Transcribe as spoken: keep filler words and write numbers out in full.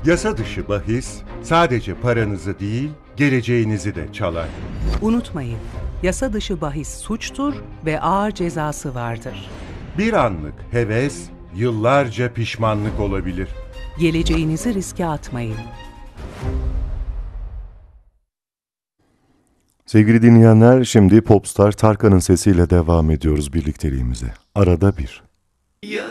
Yasa dışı bahis sadece paranızı değil, geleceğinizi de çalar. Unutmayın, yasa dışı bahis suçtur ve ağır cezası vardır. Bir anlık heves, yıllarca pişmanlık olabilir. Geleceğinizi riske atmayın. Sevgili dinleyenler, şimdi Popstar Tarkan'ın sesiyle devam ediyoruz birlikteliğimize. Arada bir. Ya